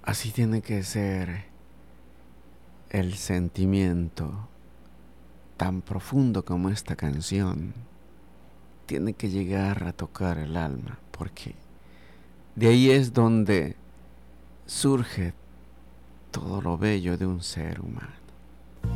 Así tiene que ser el sentimiento tan profundo como esta canción. Tiene que llegar a tocar el alma, porque de ahí es donde surge todo lo bello de un ser humano.